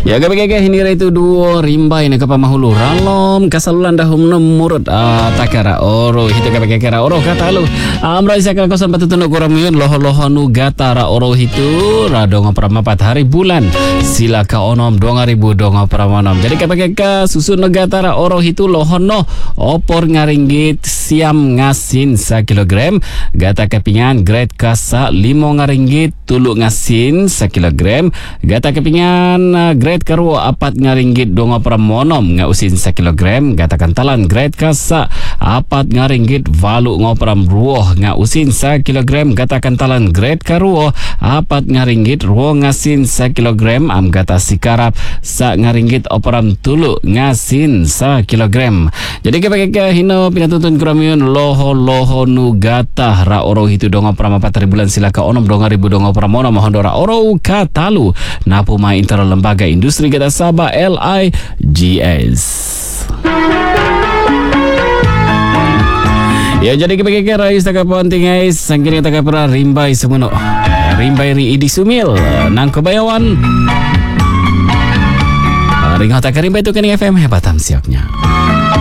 Ya gabe-gabe hinira itu duo rimbai na kapamahulu ralom kasalulan dahum nomurut takara oro hitu gabe-gabe ra oro katalu amra isaka kosan patutuno goramuyun loho-loho nu gata ra oro hitu radongo pramapat hari bulan silaka onom 2000 dongo pramanom. Jadi gabe-gabe susun gata ra oro hitu lohono opor ngaringgit siam ngasin sa kilogram gata kepingan grade kasa 5 ngaringgit tulu ngasin sa kilogram gata kepingan grade karuo 4 ngaringgit dongo pramonom ngausin sa kilogram gata kantalan grade kasa 4 ngaringgit valu ngopram ruoh ngausin sa kilogram gata kantalan grade karuo 4 ngaringgit ruo ngasin sa kilogram am gata sikarap sa ngaringgit opram tulu ngasin sa kilogram. Jadi kepake hino pinatutun kuramyun loho-loho nu gata ra oro hitu dongo pramapat bulan silaka onom 2000 dongo pramonom mohondora oro katalu napuma intero lembaga industri gata Sabah LIGS. Ya jadi kepake rais taka ponting guys sangkini taka pra rimbai semuno rimbai ri idi sumil nang kebayawan ring hota karimbai tu kening FM hebatam sioknya.